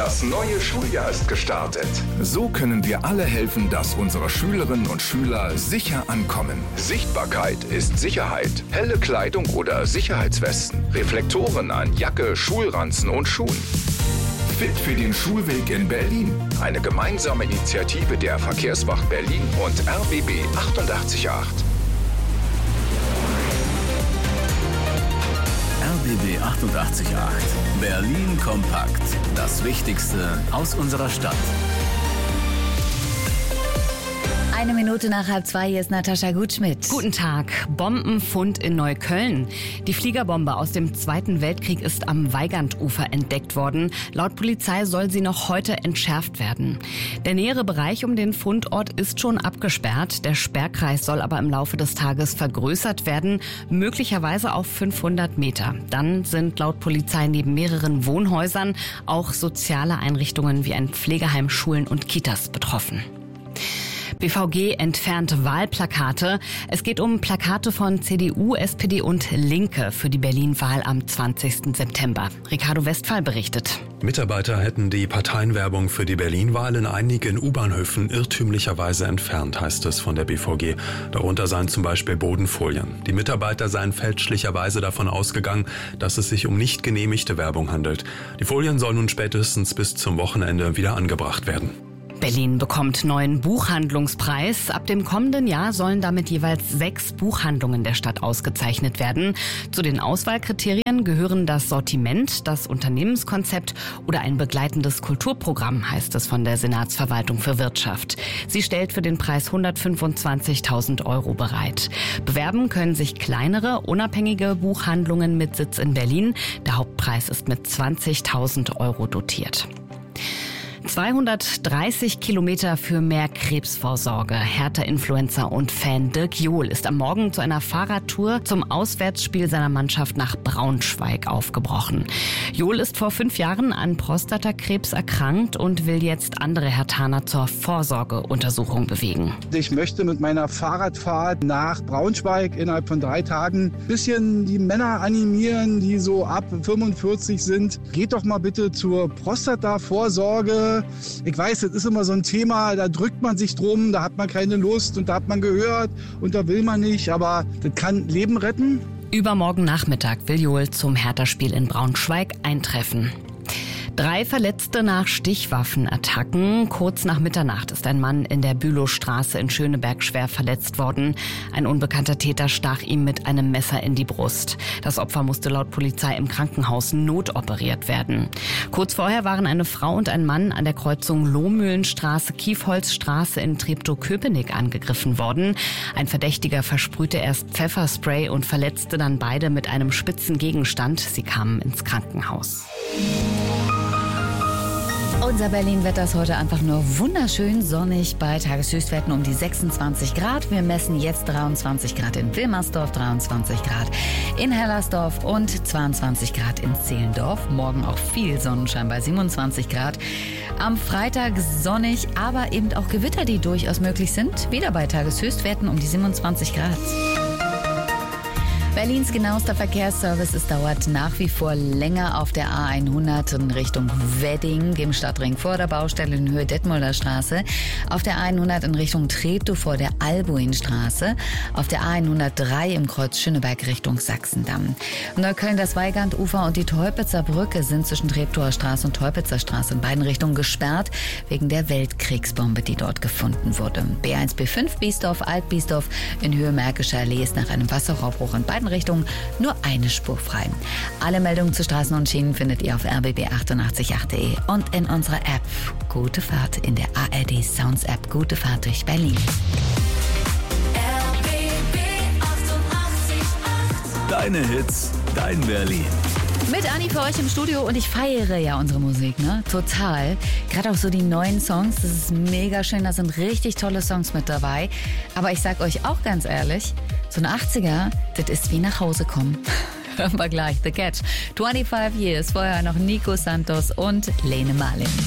Das neue Schuljahr ist gestartet. So können wir alle helfen, dass unsere Schülerinnen und Schüler sicher ankommen. Sichtbarkeit ist Sicherheit. Helle Kleidung oder Sicherheitswesten. Reflektoren an Jacke, Schulranzen und Schuhen. Fit für den Schulweg in Berlin. Eine gemeinsame Initiative der Verkehrswacht Berlin und RBB 88.8. RBB 88.8. Berlin kompakt. Das Wichtigste aus unserer Stadt. 1:01 hier ist Natascha Gutschmidt. Guten Tag. Bombenfund in Neukölln. Die Fliegerbombe aus dem Zweiten Weltkrieg ist am Weigandufer entdeckt worden. Laut Polizei soll sie noch heute entschärft werden. Der nähere Bereich um den Fundort ist schon abgesperrt. Der Sperrkreis soll aber im Laufe des Tages vergrößert werden, möglicherweise auf 500 Meter. Dann sind laut Polizei neben mehreren Wohnhäusern auch soziale Einrichtungen wie ein Pflegeheim, Schulen und Kitas betroffen. BVG entfernt Wahlplakate. Es geht um Plakate von CDU, SPD und Linke für die Berlin-Wahl am 20. September. Ricardo Westphal berichtet. Mitarbeiter hätten die Parteienwerbung für die Berlin-Wahl in einigen U-Bahnhöfen irrtümlicherweise entfernt, heißt es von der BVG. Darunter seien zum Beispiel Bodenfolien. Die Mitarbeiter seien fälschlicherweise davon ausgegangen, dass es sich um nicht genehmigte Werbung handelt. Die Folien sollen nun spätestens bis zum Wochenende wieder angebracht werden. Berlin bekommt neuen Buchhandlungspreis. Ab dem kommenden Jahr sollen damit jeweils 6 Buchhandlungen der Stadt ausgezeichnet werden. Zu den Auswahlkriterien gehören das Sortiment, das Unternehmenskonzept oder ein begleitendes Kulturprogramm, heißt es von der Senatsverwaltung für Wirtschaft. Sie stellt für den Preis 125.000 € bereit. Bewerben können sich kleinere, unabhängige Buchhandlungen mit Sitz in Berlin. Der Hauptpreis ist mit 20.000 € dotiert. 230 Kilometer für mehr Krebsvorsorge. Hertha-Influencer und Fan Dirk Johl ist am Morgen zu einer Fahrradtour zum Auswärtsspiel seiner Mannschaft nach Braunschweig aufgebrochen. Johl ist vor 5 Jahren an Prostatakrebs erkrankt und will jetzt andere Herthaner zur Vorsorgeuntersuchung bewegen. Ich möchte mit meiner Fahrradfahrt nach Braunschweig innerhalb von 3 Tagen ein bisschen die Männer animieren, die so ab 45 sind. Geht doch mal bitte zur Prostata-Vorsorge. Ich weiß, das ist immer so ein Thema, da drückt man sich drum, da hat man keine Lust und da hat man gehört und da will man nicht, aber das kann Leben retten. Übermorgen Nachmittag will Johl zum Hertha-Spiel in Braunschweig eintreffen. 3 Verletzte nach Stichwaffenattacken. Kurz nach Mitternacht ist ein Mann in der Bülowstraße in Schöneberg schwer verletzt worden. Ein unbekannter Täter stach ihm mit einem Messer in die Brust. Das Opfer musste laut Polizei im Krankenhaus notoperiert werden. Kurz vorher waren eine Frau und ein Mann an der Kreuzung Lohmühlenstraße-Kiefholzstraße in Treptow-Köpenick angegriffen worden. Ein Verdächtiger versprühte erst Pfefferspray und verletzte dann beide mit einem spitzen Gegenstand. Sie kamen ins Krankenhaus. Unser Berlin-Wetter ist heute einfach nur wunderschön sonnig bei Tageshöchstwerten um die 26 Grad. Wir messen jetzt 23 Grad in Wilmersdorf, 23 Grad in Hellersdorf und 22 Grad in Zehlendorf. Morgen auch viel Sonnenschein bei 27 Grad. Am Freitag sonnig, aber eben auch Gewitter, die durchaus möglich sind. Wieder bei Tageshöchstwerten um die 27 Grad. Berlins genauester Verkehrsservice. Es dauert nach wie vor länger auf der A100 in Richtung Wedding, dem Stadtring vor der Baustelle in Höhe Detmolder Straße. Auf der A100 in Richtung Treptow vor der Albuinstraße. Auf der A103 im Kreuz Schöneberg Richtung Sachsendamm. In Neukölln das Weigandufer und die Teupitzer Brücke sind zwischen Treptower Straße und Teupitzer Straße in beiden Richtungen gesperrt, wegen der Weltkriegsbombe, die dort gefunden wurde. B1, B5 Biesdorf, Alt-Biesdorf in Höhe Märkischer Allee ist nach einem Wasserrohrbruch in beiden Richtungen nur eine Spur frei. Alle Meldungen zu Straßen und Schienen findet ihr auf rbb888.de und in unserer App. Gute Fahrt in der ARD Sounds App. Gute Fahrt durch Berlin. RBB 88.8. Deine Hits, dein Berlin. Mit Anni für euch im Studio und ich feiere ja unsere Musik, ne? Total. Gerade auch so die neuen Songs, das ist mega schön, da sind richtig tolle Songs mit dabei. Aber ich sag euch auch ganz ehrlich, so ein 80er, das ist wie nach Hause kommen. Hören wir gleich, The Catch. 25 Years, vorher noch Nico Santos und Lene Marlin.